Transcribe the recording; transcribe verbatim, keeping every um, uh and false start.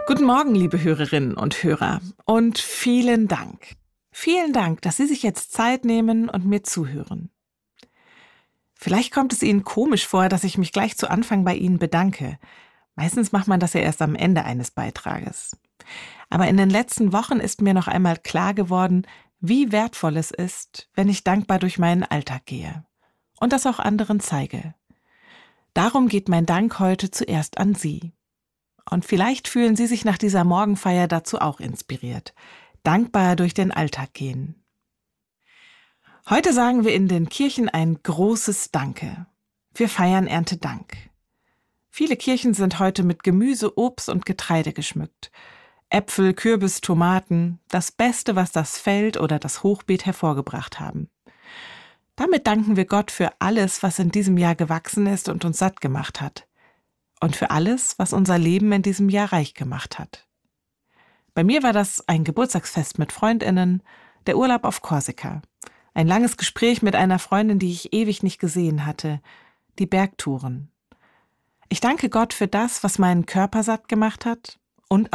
Guten Morgen, liebe Hörerinnen und Hörer, und vielen Dank. Vielen Dank, dass Sie sich jetzt Zeit nehmen und mir zuhören. Vielleicht kommt es Ihnen komisch vor, dass ich mich gleich zu Anfang bei Ihnen bedanke. Meistens macht man das ja erst am Ende eines Beitrages. Aber in den letzten Wochen ist mir noch einmal klar geworden, wie wertvoll es ist, wenn ich dankbar durch meinen Alltag gehe und das auch anderen zeige. Darum geht mein Dank heute zuerst an Sie. Und vielleicht fühlen Sie sich nach dieser Morgenfeier dazu auch inspiriert. Dankbar durch den Alltag gehen. Heute sagen wir in den Kirchen ein großes Danke. Wir feiern Erntedank. Viele Kirchen sind heute mit Gemüse, Obst und Getreide geschmückt. Äpfel, Kürbis, Tomaten, das Beste, was das Feld oder das Hochbeet hervorgebracht haben. Damit danken wir Gott für alles, was in diesem Jahr gewachsen ist und uns satt gemacht hat. Und für alles, was unser Leben in diesem Jahr reich gemacht hat. Bei mir war das ein Geburtstagsfest mit FreundInnen, der Urlaub auf Korsika, ein langes Gespräch mit einer Freundin, die ich ewig nicht gesehen hatte, die Bergtouren. Ich danke Gott für das, was meinen Körper satt gemacht hat und